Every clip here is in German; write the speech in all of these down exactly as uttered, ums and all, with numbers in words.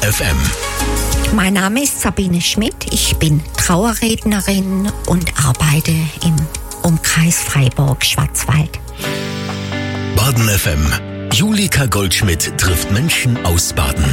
F M. Mein Name ist Sabine Schmidt. Ich bin Trauerrednerin und arbeite im Umkreis Freiburg-Schwarzwald. Baden F M. Julika Goldschmidt trifft Menschen aus Baden.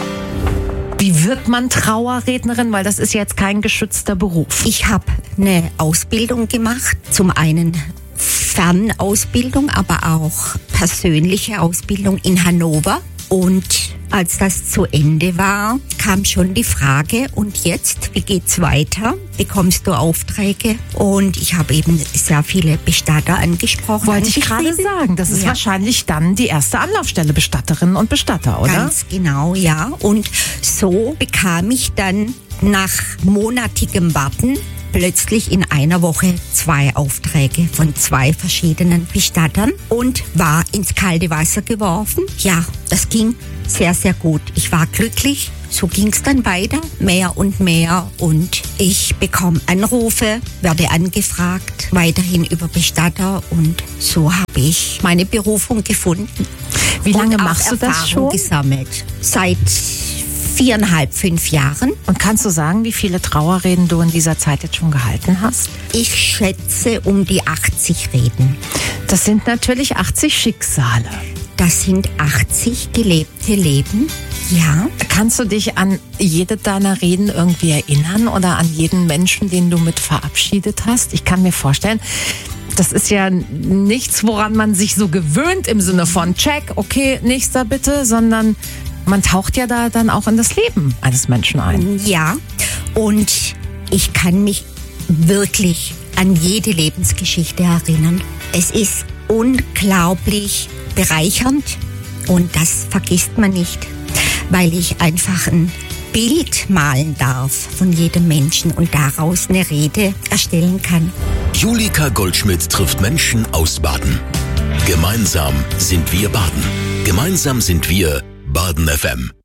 Wie wird man Trauerrednerin? Weil das ist jetzt kein geschützter Beruf. Ich habe eine Ausbildung gemacht. Zum einen Fernausbildung, aber auch persönliche Ausbildung in Hannover. Und als das zu Ende war, kam schon die Frage, und jetzt, wie geht's weiter? Bekommst du Aufträge? Und ich habe eben sehr viele Bestatter angesprochen. Wollte ich gerade sagen, das ist ja wahrscheinlich dann die erste Anlaufstelle, Bestatterinnen und Bestatter, oder? Ganz genau, ja. Und so bekam ich dann nach monatigem Warten plötzlich in einer Woche zwei Aufträge von zwei verschiedenen Bestattern und war ins kalte Wasser geworfen. Ja, das ging sehr, sehr gut. Ich war glücklich. So ging es dann weiter, mehr und mehr. Und ich bekomme Anrufe, werde angefragt, weiterhin über Bestatter. Und so habe ich meine Berufung gefunden. Wie lange und auch machst du das Erfahrung schon? gesammelt. Seit viereinhalb, fünf Jahren. Und kannst du sagen, wie viele Trauerreden du in dieser Zeit jetzt schon gehalten hast? Ich schätze um die achtzig Reden. Das sind natürlich achtzig Schicksale. Das sind achtzig gelebte Leben, ja. Kannst du dich an jede deiner Reden irgendwie erinnern oder an jeden Menschen, den du mit verabschiedet hast? Ich kann mir vorstellen, das ist ja nichts, woran man sich so gewöhnt im Sinne von Check, okay, nächster bitte, sondern man taucht ja da dann auch in das Leben eines Menschen ein. Ja, und ich kann mich wirklich an jede Lebensgeschichte erinnern. Es ist unglaublich bereichernd und das vergisst man nicht, weil ich einfach ein Bild malen darf von jedem Menschen und daraus eine Rede erstellen kann. Julika Goldschmidt trifft Menschen aus Baden. Gemeinsam sind wir Baden. Gemeinsam sind wir Baden F M.